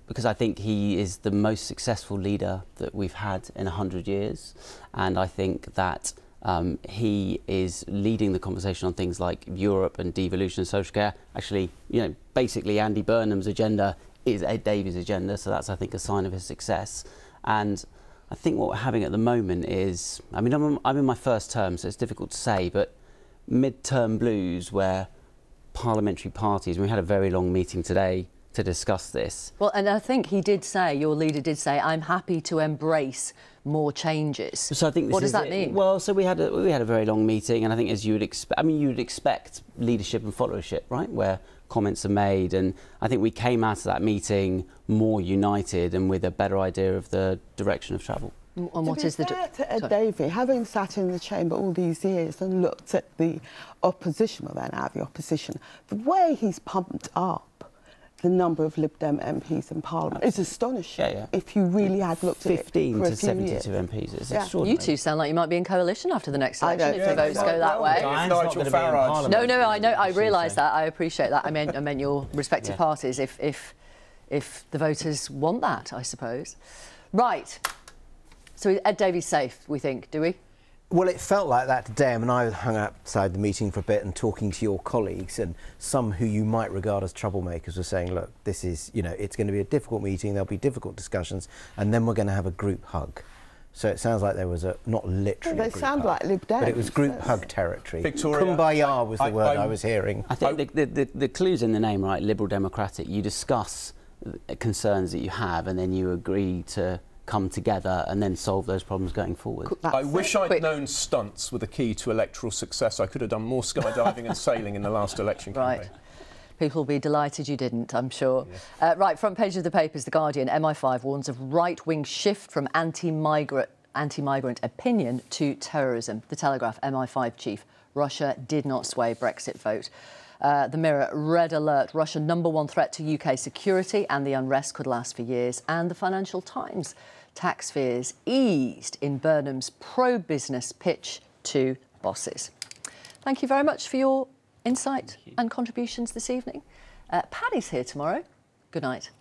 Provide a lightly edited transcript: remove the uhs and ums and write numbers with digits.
because I think he is the most successful leader that we've had in 100 years, and I think that he is leading the conversation on things like Europe and devolution and social care. Actually, basically Andy Burnham's agenda is Ed Davey's agenda, so that's, I think, a sign of his success. And I think what we're having at the moment is, I mean, I'm in my first term, so it's difficult to say, but mid-term blues where parliamentary parties, and we had a very long meeting today to discuss this. Well, and I think he did say, your leader did say, I'm happy to embrace more changes. So I think this what does that mean? Well, so we had a very long meeting, and I think, as you would expect, I mean, you would expect leadership and followership, right, where comments are made, and I think we came out of that meeting more united and with a better idea of the direction of travel. And what is to Ed Davey, having sat in the chamber all these years and looked at the opposition, well, they're now the opposition, the way he's pumped up the number of Lib Dem MPs in Parliament is astonishing. Yeah, yeah. If you really had looked at it 15 for a to few 72 years. MPs, it's Yeah. extraordinary. You two sound like you might be in coalition after the next election if the votes go that way. Nigel Farage. No, I know, I realise that, I appreciate that. I meant your respective parties, if the voters want that, I suppose. Right. So Ed Davey's safe, we think, do we? Well, it felt like that today. I mean, I hung outside the meeting for a bit and talking to your colleagues, and some who you might regard as troublemakers were saying, look, this is, it's going to be a difficult meeting, there'll be difficult discussions, and then we're going to have a group hug. So it sounds like there was not literally They a group sound hug, like Lib Dems. but it was group hug territory. Victoria, Kumbaya was the word I was hearing. I think the clue's in the name, right? Liberal Democratic. You discuss concerns that you have, and then you agree to come together and then solve those problems going forward. I wish I'd known stunts were the key to electoral success. I could have done more skydiving and sailing in the last election campaign. Right. People will be delighted you didn't, I'm sure. Yeah. Right, front page of the papers, The Guardian, MI5 warns of right-wing shift from anti-migrant opinion to terrorism. The Telegraph, MI5 chief, Russia did not sway Brexit vote. The Mirror, red alert, Russia #1 threat to UK security, and the unrest could last for years. And the Financial Times, tax fears eased in Burnham's pro-business pitch to bosses. Thank you very much for your insight and contributions this evening. Paddy's here tomorrow. Good night.